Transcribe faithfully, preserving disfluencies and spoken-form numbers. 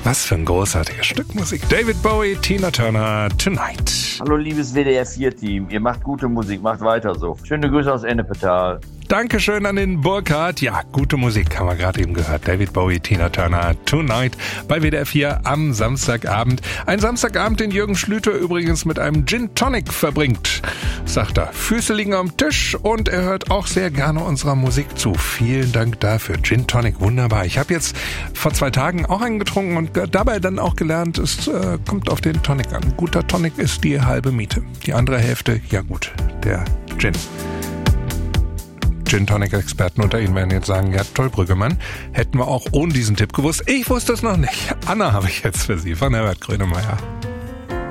Was für ein großartiges Stück Musik. David Bowie, Tina Turner, Tonight. Hallo liebes W D R vier Team, ihr macht gute Musik, macht weiter so. Schöne Grüße aus Ennepetal. Dankeschön an den Burkhard. Ja, gute Musik, haben wir gerade eben gehört. David Bowie, Tina Turner, Tonight bei W D R vier am Samstagabend. Ein Samstagabend, den Jürgen Schlüter übrigens mit einem Gin Tonic verbringt, sagt er. Füße liegen am Tisch und er hört auch sehr gerne unserer Musik zu. Vielen Dank dafür. Gin Tonic, wunderbar. Ich habe jetzt vor zwei Tagen auch einen getrunken und dabei dann auch gelernt, es äh, kommt auf den Tonic an. Guter Tonic ist die halbe Miete. Die andere Hälfte, ja gut, der Gin. Gin-Tonic-Experten unter Ihnen werden jetzt sagen, ja toll, Brüggemann, hätten wir auch ohne diesen Tipp gewusst. Ich wusste es noch nicht. Anna habe ich jetzt für Sie von Herbert Grönemeyer.